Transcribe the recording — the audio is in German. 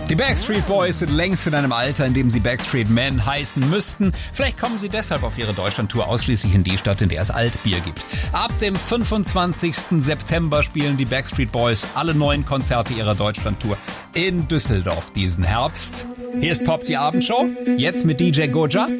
Die Backstreet Boys sind längst in einem Alter, in dem sie Backstreet Men heißen müssten. Vielleicht kommen sie deshalb auf ihre Deutschlandtour ausschließlich in die Stadt, in der es Altbier gibt. Ab dem 25. September spielen die Backstreet Boys alle 9 Konzerte ihrer Deutschlandtour in Düsseldorf diesen Herbst. Hier ist Pop, die Abendshow. Jetzt mit DJ Goja.